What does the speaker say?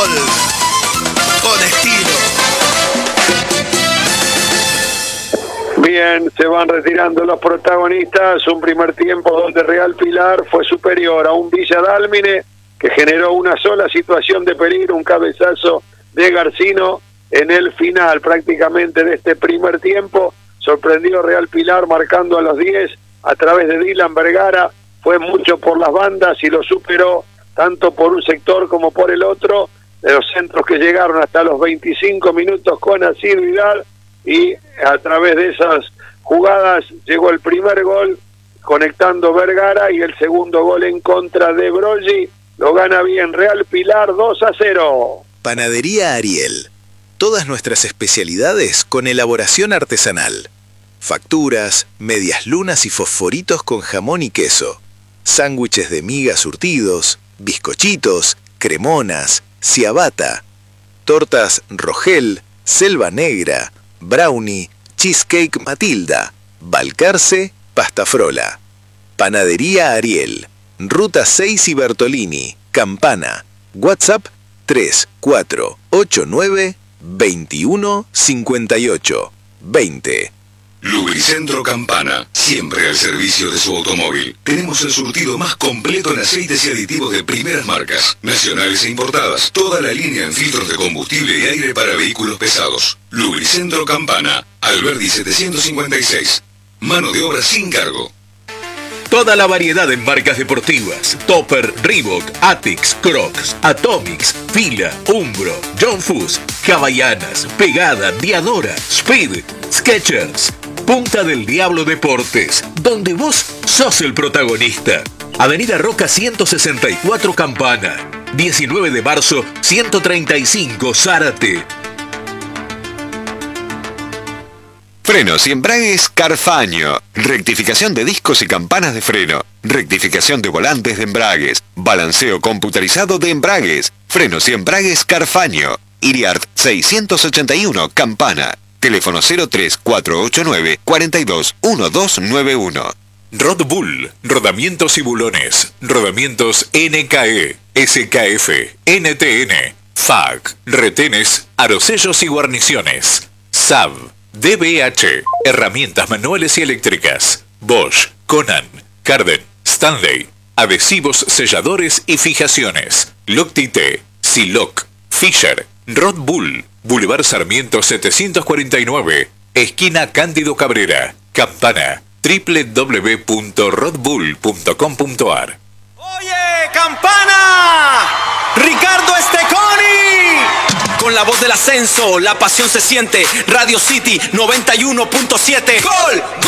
fútbol con estilo. Bien, se van retirando los protagonistas. Un primer tiempo donde Real Pilar fue superior a un Villa Dálmine que generó una sola situación de peligro, un cabezazo de Garcino en el final prácticamente de este primer tiempo. Sorprendió Real Pilar marcando a los 10 a través de Dylan Vergara. Fue mucho por las bandas y lo superó tanto por un sector como por el otro, de los centros que llegaron hasta los 25 minutos con asiduidad, y a través de esas jugadas llegó el primer gol conectando Vergara y el segundo gol en contra de Broggi. Lo gana bien Real Pilar 2-0. Panadería Ariel. Todas nuestras especialidades con elaboración artesanal. Facturas, medias lunas y fosforitos con jamón y queso. Sándwiches de miga surtidos, bizcochitos, cremonas, ciabatta. Tortas Rogel, Selva Negra, brownie, cheesecake Matilda, Balcarce, pasta frola. Panadería Ariel. Ruta 6 y Bertolini, Campana. WhatsApp 3489 21 58 20. Lubricentro Campana, siempre al servicio de su automóvil. Tenemos el surtido más completo en aceites y aditivos de primeras marcas, nacionales e importadas. Toda la línea en filtros de combustible y aire para vehículos pesados. Lubricentro Campana, Alberdi 756. Mano de obra sin cargo. Toda la variedad en marcas deportivas: Topper, Reebok, Atix, Crocs, Atomics, Fila, Umbro, John Fuss, Havaianas, Pegada, Diadora, Speed, Skechers. Punta del Diablo Deportes, donde vos sos el protagonista. Avenida Roca 164 Campana, 19 de marzo 135 Zárate. Frenos y embragues Carfaño. Rectificación de discos y campanas de freno. Rectificación de volantes de embragues. Balanceo computarizado de embragues. Frenos y embragues Carfaño. Iriart 681 Campana. Teléfono 03489 421291. Rod Bull, rodamientos y bulones. Rodamientos NKE, SKF, NTN, FAC, retenes, arosellos y guarniciones. SAB, DBH, herramientas manuales y eléctricas. Bosch, Conan, Carden, Stanley, adhesivos, selladores y fijaciones. Loctite, Siloc, Fisher. Rod Bull, Boulevard Sarmiento 749, esquina Cándido Cabrera, Campana, www.rodbull.com.ar. ¡Oye, Campana! ¡Ricardo Esteconi! Con la voz del ascenso, la pasión se siente. Radio City 91.7. ¡Gol!